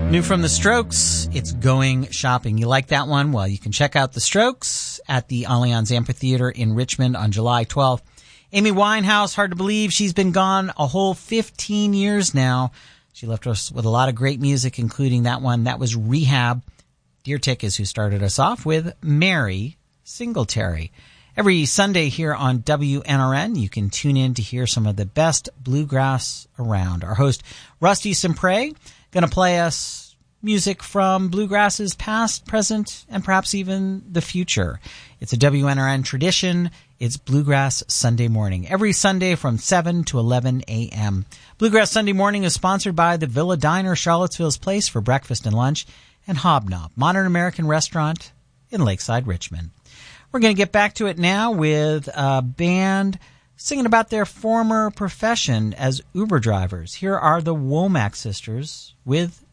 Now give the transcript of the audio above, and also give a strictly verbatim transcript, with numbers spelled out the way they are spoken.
New from The Strokes, it's Going Shopping. You like that one? Well, you can check out The Strokes at the Allianz Amphitheater in Richmond on July twelfth. Amy Winehouse, hard to believe she's been gone a whole fifteen years now. She left us with a lot of great music, including that one. That was Rehab. Dear Tick is who started us off with Mary Singletary. Every Sunday here on W N R N, you can tune in to hear some of the best bluegrass around. Our host, Rusty Simpre, going to play us music from bluegrass's past, present, and perhaps even the future. It's a W N R N tradition. It's Bluegrass Sunday Morning, every Sunday from seven to eleven a.m. Bluegrass Sunday Morning is sponsored by the Villa Diner, Charlottesville's place for breakfast and lunch, and Hobnob, modern American restaurant in Lakeside, Richmond. We're going to get back to it now with a band singing about their former profession as Uber drivers. Here are the Womack sisters with